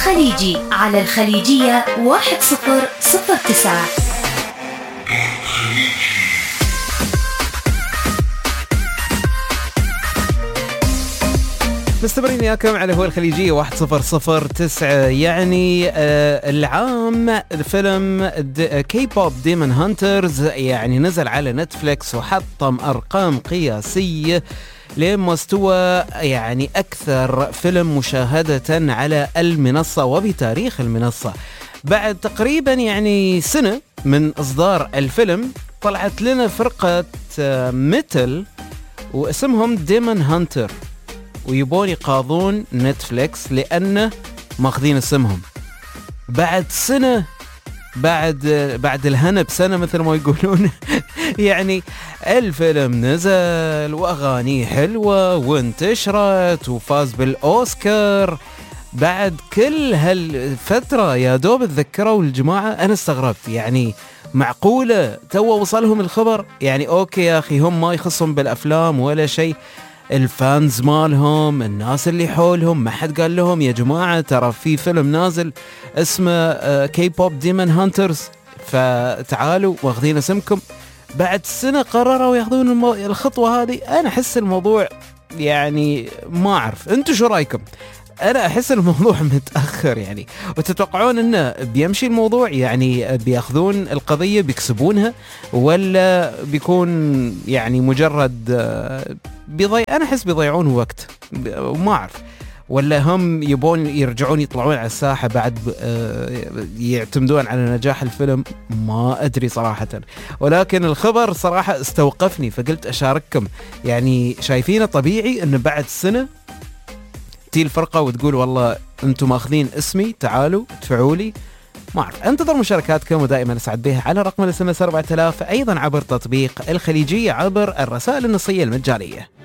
خليجي على الخليجية 1009. مستمرين وياكم على هو الخليجية 1009. يعني العام فيلم كي بوب ديمون هانترز يعني نزل على نتفليكس وحطم أرقام قياسية لمستوى يعني أكثر فيلم مشاهدة على المنصة وبتاريخ المنصة. بعد تقريبا يعني سنة من إصدار الفيلم طلعت لنا فرقة ميتل واسمهم ديمون هانتر، ويبون يقاضون نتفليكس لأنه ماخذين اسمهم. بعد سنة بعد الهنا بسنة مثل ما يقولون يعني الفيلم نزل وأغانيه حلوة وانتشرت وفاز بالأوسكار. بعد كل هالفترة يا دوب اتذكروا الجماعة. أنا استغربت يعني معقولة تو وصلهم الخبر؟ يعني أوكي يا أخي هم ما يخصهم بالأفلام ولا شيء، الفانز مالهم الناس اللي حولهم ما حد قال لهم يا جماعة ترى في فيلم نازل اسمه كي بوب ديمون هانترز فتعالوا واخذين اسمكم. بعد سنة قرروا ياخذون الخطوة هذه. أنا أحس الموضوع يعني ما أعرف أنتوا شو رأيكم؟ أنا أحس الموضوع متأخر يعني. وتتوقعون أنه بيمشي الموضوع يعني بياخذون القضية بيكسبونها ولا بيكون يعني مجرد أنا أحس بيضيعون وقت وما أعرف، ولا هم يبون يرجعون يطلعون على الساحة بعد يعتمدون على نجاح الفيلم. ما أدري صراحة، ولكن الخبر صراحة استوقفني فقلت أشارككم. يعني شايفينه طبيعي أنه بعد سنة تي الفرقة وتقول والله أنتم ماخذين اسمي تعالوا ادفعوا لي؟ ما أعرف. انتظر مشاركاتكم ودائما أسعد بها على رقم الSMS 4000، أيضا عبر تطبيق الخليجية عبر الرسائل النصية المجانية.